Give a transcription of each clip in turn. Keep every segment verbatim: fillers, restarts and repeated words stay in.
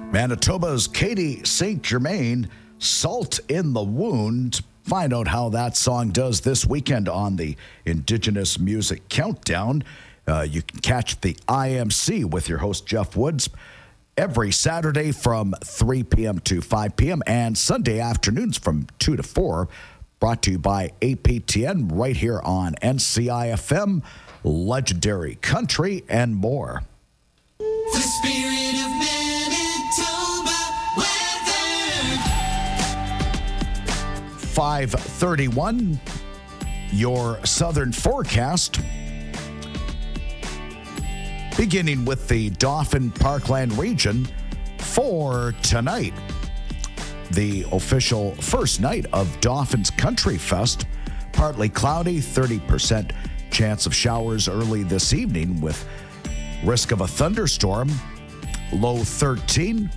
Manitoba's Katie Saint Germain, Salt in the Wound. Find out how that song does this weekend on the Indigenous Music Countdown. Uh, you can catch the I M C with your host, Jeff Woods, every Saturday from three p.m. to five p.m. and Sunday afternoons from two to four. Brought to you by A P T N right here on N C I F M, Legendary Country, and more. The spirit of Manitoba weather. five thirty-one, your southern forecast. Beginning with the Dauphin Parkland region for tonight. The official first night of Dauphin's Country Fest. Partly cloudy, thirty percent chance of showers early this evening with risk of a thunderstorm, low thirteen.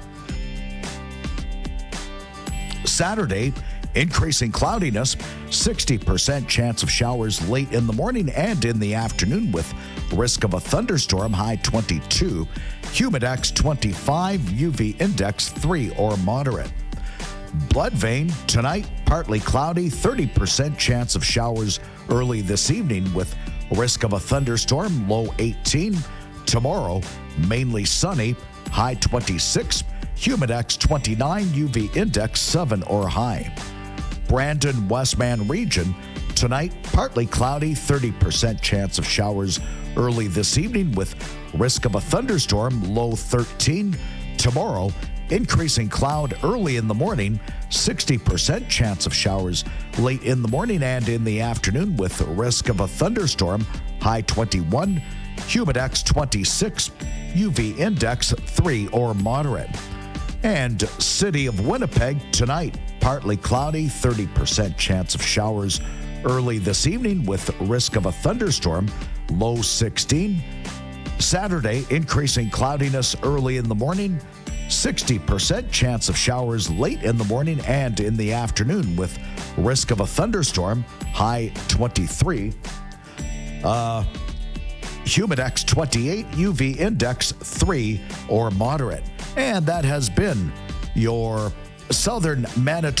Saturday, increasing cloudiness, sixty percent chance of showers late in the morning and in the afternoon with risk of a thunderstorm, high twenty-two. Humidex twenty-five, U V index three or moderate. Bloodvein, tonight, partly cloudy, thirty percent chance of showers early this evening with risk of a thunderstorm, low eighteen. Tomorrow, mainly sunny, high twenty-six. Humidex twenty-nine, U V index seven or high. Brandon Westman region, tonight, partly cloudy, thirty percent chance of showers early this evening with risk of a thunderstorm, low thirteen. Tomorrow, increasing cloud early in the morning, sixty percent chance of showers late in the morning and in the afternoon with risk of a thunderstorm, high twenty-one. Humidex twenty-six, U V index three or moderate. And City of Winnipeg, tonight, partly cloudy, thirty percent chance of showers early this evening with risk of a thunderstorm, low sixteen. Saturday, increasing cloudiness early in the morning, sixty percent chance of showers late in the morning and in the afternoon with risk of a thunderstorm, high twenty-three. Uh, Humidex twenty-eight, U V index three or moderate. And that has been your Southern Manitoba